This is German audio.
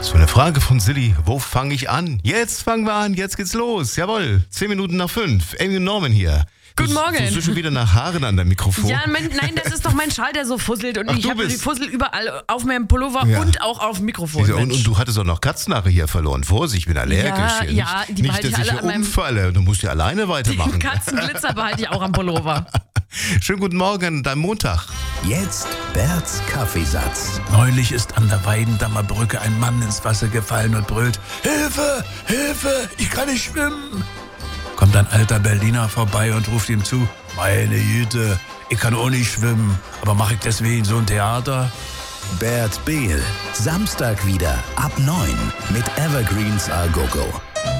So eine Frage von Silly. Wo fange ich an? Jetzt fangen wir an. Jetzt geht's los. Jawohl. 10 Minuten nach 5. Amy und Norman hier. Guten Morgen. Du bist schon wieder nach Haaren an deinem Mikrofon. Ja, nein, das ist doch mein Schal, der so fusselt. Und Ach, ich du habe die bist- Fussel überall auf meinem Pullover Ja. und auch auf dem Mikrofon. Und du hattest auch noch Katzenhaare hier verloren. Vorsicht, ich bin allergisch. Ja, die nicht, behalte dass ich ich alle hier an meinem- umfalle. Du musst ja alleine Den weitermachen. Katzenglitzer behalte ich auch am Pullover. Schönen guten Morgen, dein Montag. Jetzt Berts Kaffeesatz. Neulich ist an der Weidendammer Brücke ein Mann ins Wasser gefallen und brüllt: Hilfe, Hilfe, ich kann nicht schwimmen. Kommt ein alter Berliner vorbei und ruft ihm zu: Meine Güte, ich kann auch nicht schwimmen, aber mache ich deswegen so ein Theater? Bert Behl. Samstag wieder ab 9 mit Evergreens A Go Go.